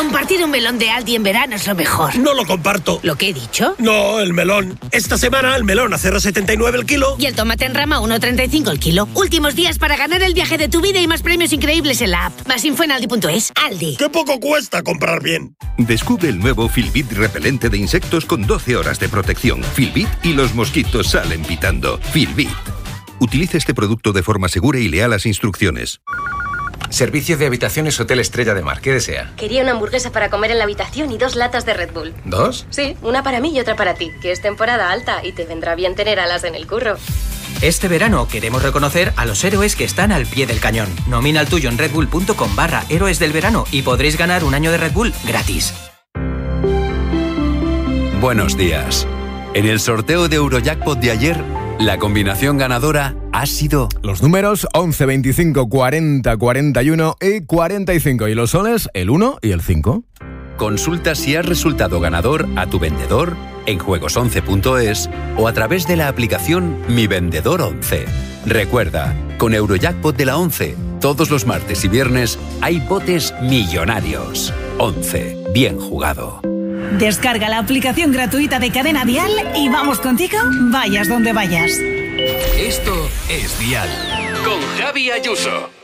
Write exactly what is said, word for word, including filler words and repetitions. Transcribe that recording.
Compartir un melón de Aldi en verano es lo mejor. No lo comparto. ¿Lo que he dicho? No, el melón. Esta semana el melón a cero coma setenta y nueve el kilo. Y el tomate en rama a uno coma treinta y cinco el kilo. Últimos días para ganar el viaje de tu vida y más premios increíbles en la app. Más info en aldi punto es. Aldi. ¡Qué poco cuesta comprar bien! Descubre el nuevo Filbit repelente de insectos con doce horas de protección. Filbit y los mosquitos salen pitando. Filbit. Utilice este producto de forma segura y lea las instrucciones. Servicio de habitaciones Hotel Estrella de Mar. ¿Qué desea? Quería una hamburguesa para comer en la habitación y dos latas de Red Bull. ¿Dos? Sí, una para mí y otra para ti, que es temporada alta y te vendrá bien tener alas en el curro. Este verano queremos reconocer a los héroes que están al pie del cañón. Nomina el tuyo en redbull.com barra héroes del verano y podréis ganar un año de Red Bull gratis. Buenos días. En el sorteo de Eurojackpot de ayer, la combinación ganadora ha sido... Los números once, veinticinco, cuarenta, cuarenta y uno y cuarenta y cinco. Y los soles, el uno y el cinco. Consulta si has resultado ganador a tu vendedor en juegos once punto es o a través de la aplicación Mi Vendedor once. Recuerda, con Eurojackpot de la once, todos los martes y viernes hay botes millonarios. once. Bien jugado. Descarga la aplicación gratuita de Cadena Dial y vamos contigo, vayas donde vayas. Esto es Dial con Javi Ayuso.